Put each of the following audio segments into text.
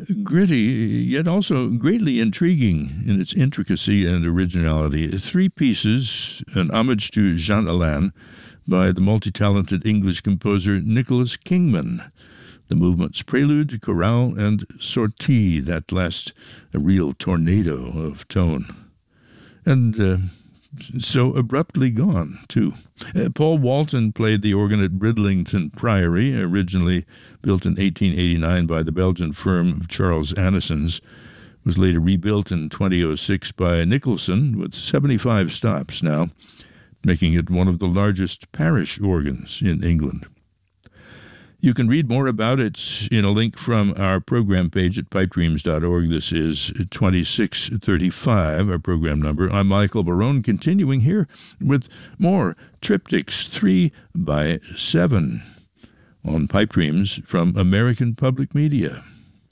Gritty, yet also greatly intriguing in its intricacy and originality. 3 pieces, an homage to Jean Alain by the multi-talented English composer Nicholas Kingman. The movement's prelude, chorale, and sortie, that last a real tornado of tone. And so abruptly gone, too. Paul Walton played the organ at Bridlington Priory, originally built in 1889 by the Belgian firm of Charles Annisons, was later rebuilt in 2006 by Nicholson, with 75 stops now, making it one of the largest parish organs in England. You can read more about it in a link from our program page at pipedreams.org. This is 2635, our program number. I'm Michael Barone, continuing here with more triptychs 3x7 on Pipe Dreams from American Public Media.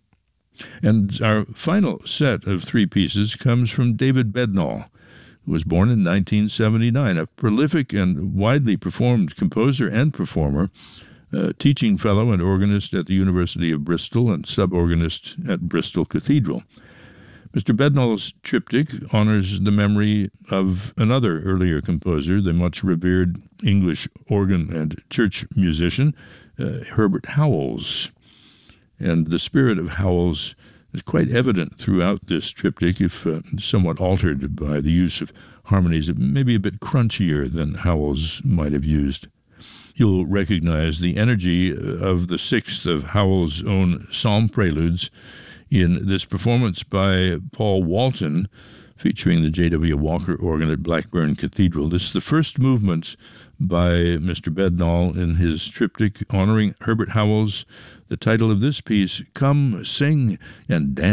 And our final set of 3 pieces comes from David Bednall, who was born in 1979, a prolific and widely performed composer and performer, teaching fellow and organist at the University of Bristol and suborganist at Bristol Cathedral. Mr. Bednall's triptych honors the memory of another earlier composer, the much revered English organ and church musician, Herbert Howells. And the spirit of Howells is quite evident throughout this triptych, if somewhat altered by the use of harmonies that may be a bit crunchier than Howells might have used. You'll recognize the energy of the 6th of Howells' own psalm preludes in this performance by Paul Walton, featuring the J.W. Walker organ at Blackburn Cathedral. This is the first movement by Mr. Bednall in his triptych honoring Herbert Howells. The title of this piece, Come, Sing, and Dance.